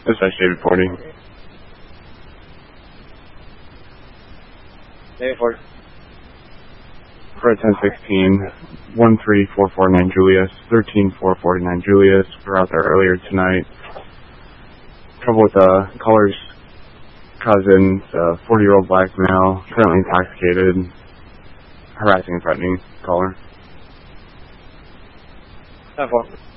This is David 40. David 40. Fred 1016, 13449 Julius, 13449 Julius. We were out there earlier tonight. Trouble with the caller's cousin, 40-year-old black male, currently intoxicated, harassing and threatening caller. 10-4.